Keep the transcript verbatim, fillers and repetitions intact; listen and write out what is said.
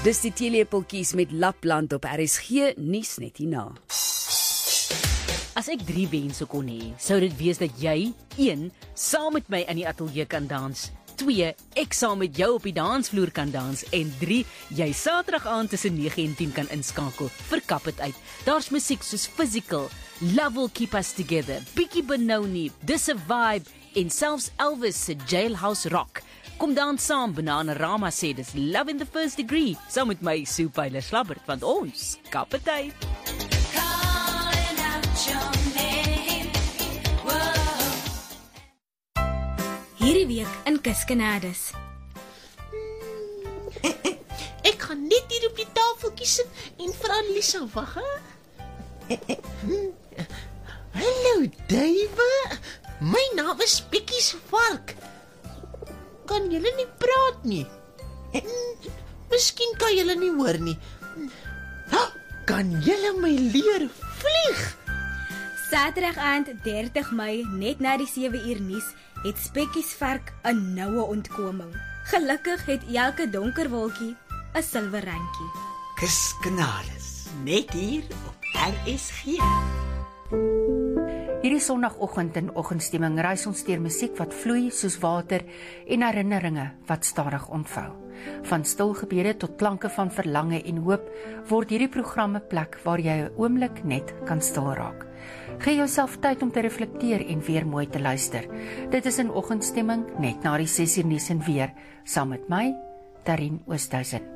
Dis die teelepeltjies met Lapland op R S G nuus net hierna. As ek drie wense kon hê, sou dit wees dat jy, een, saam met my in die ateljee kan dans, twee, ek saam met jou op die dansvloer kan dans, en drie, jy Saterdag aand tussen nege en tien kan inskakel vir Kap het uit. Daar's musiek soos Physical, Love Will Keep Us Together, Bietjie Benoni, Dis 'n Vibe en selfs Elvis se Jailhouse Rock. Kom dans saam, Bananarama sê dis Love in the First Degree, saam met my Sue Pyler Slabbert, want ons Kap het uit. Hierdie week in Kuskenades. Ek gaan net hier op die tafeltjie sit en vir Annelisa wag, hè? Hallo, Duiwe. My naam is Pikkie se vark. Kan julle nie praat nie? Miskien kan julle nie hoor nie. Kan julle my leer vlieg? Saterdag aand dertig Mei, net na die sewe uur nuus, het Spekkies vark 'n noue ontkoming. Gelukkig het elke donker wolkie 'n silwer randjie. Kuskenades, net hier op R S G. Hierdie Sondagoggend in oggendstemming reis ons deur musiek wat vloei soos water en herinneringe wat stadig ontvou. Van stil gebede tot klanke van verlange en hoop word hierdie program 'n plek waar jy 'n oomblik net kan stil raak. Gee jouself tyd om te reflekteer en weer mooi te luister. Dit is in oggendstemming net na die ses uur nuus en weer, saam met my, Tarien Oosthuizen.